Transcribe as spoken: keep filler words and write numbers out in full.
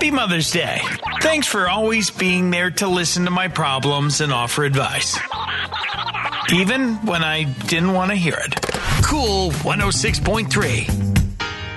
Happy Mother's Day. Thanks for always being there to listen to my problems and offer advice. Even when I didn't want to hear it. Cool one oh six point three.